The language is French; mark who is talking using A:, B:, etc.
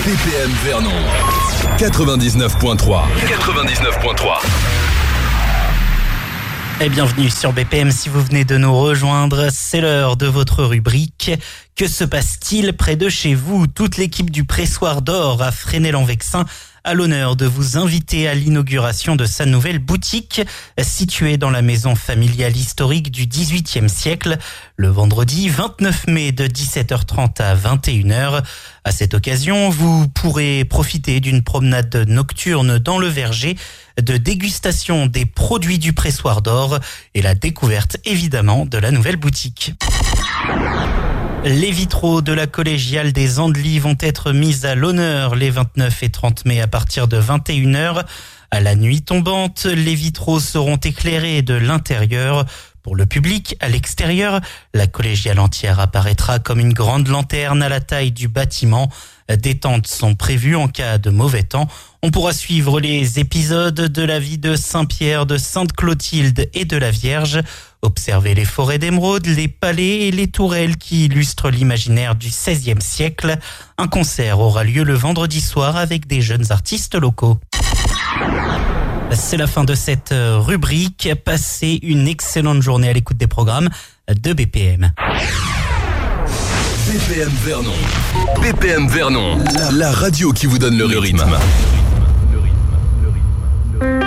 A: BPM Vernon 99.3.
B: Et bienvenue sur BPM si vous venez de nous rejoindre. C'est l'heure de votre rubrique. Que se passe-t-il près de chez vous? Toute l'équipe du Pressoir d'Or à Fresnay-en-Vexin a l'honneur de vous inviter à l'inauguration de sa nouvelle boutique située dans la maison familiale historique du XVIIIe siècle le vendredi 29 mai de 17h30 à 21h. À cette occasion, vous pourrez profiter d'une promenade nocturne dans le verger, de dégustation des produits du Pressoir d'Or et la découverte évidemment de la nouvelle boutique. Les vitraux de la collégiale des Andelys vont être mis à l'honneur les 29 et 30 mai à partir de 21h. À la nuit tombante, les vitraux seront éclairés de l'intérieur. Pour le public, à l'extérieur, la collégiale entière apparaîtra comme une grande lanterne à la taille du bâtiment. Des tentes sont prévues en cas de mauvais temps. On pourra suivre les épisodes de la vie de Saint-Pierre, de Sainte-Clotilde et de la Vierge. Observer les forêts d'émeraude, les palais et les tourelles qui illustrent l'imaginaire du XVIe siècle. Un concert aura lieu le vendredi soir avec des jeunes artistes locaux. C'est la fin de cette rubrique. Passez une excellente journée à l'écoute des programmes de BPM.
A: BPM Vernon. BPM Vernon, la radio qui vous donne le rythme.